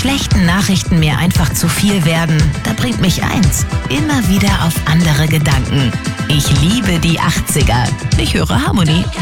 schlechten Nachrichten mir einfach zu viel werden, da bringt mich eins immer wieder auf andere Gedanken. Ich liebe die 80er. Ich höre Harmony.